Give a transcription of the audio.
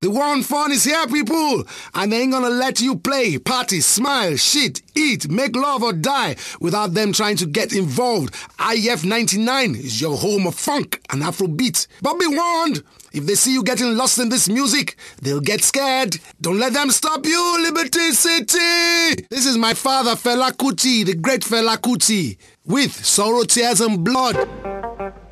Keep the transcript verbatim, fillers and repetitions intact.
The war on fun is here, people, and they ain't gonna let you play, party, smile, shit, eat, make love or die without them trying to get involved. I F ninety-nine is your home of funk and Afrobeat. But be warned, if they see you getting lost in this music, they'll get scared. Don't let them stop you, Liberty City! This is my father, Fela Kuti, the great Fela Kuti, with Sorrow, Tears and Blood.